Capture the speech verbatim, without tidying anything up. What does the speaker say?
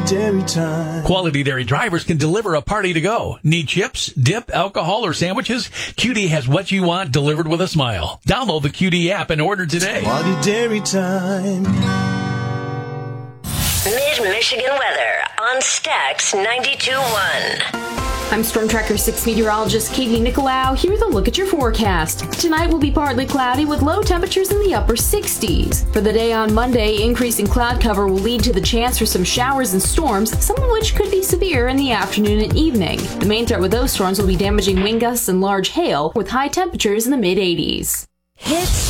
Dairy time. Quality Dairy drivers can deliver a party to go. Need chips, dip, alcohol, or sandwiches? Q D has what you want delivered with a smile. Download the Q D app and order today. Quality Dairy time. Mid-Michigan weather on Stax ninety-two point one. I'm Storm Tracker six meteorologist Katie Nicolau. Here's a look at your forecast. Tonight will be partly cloudy with low temperatures in the upper sixties. For the day on Monday, increasing cloud cover will lead to the chance for some showers and storms, some of which could be severe in the afternoon and evening. The main threat with those storms will be damaging wind gusts and large hail, with high temperatures in the mid eighties. Hits